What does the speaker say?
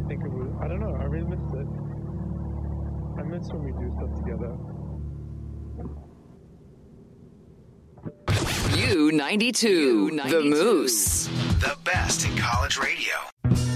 think it was, I don't know, I really missed it. I miss when we do stuff together. U92, the Moose. The best in college radio.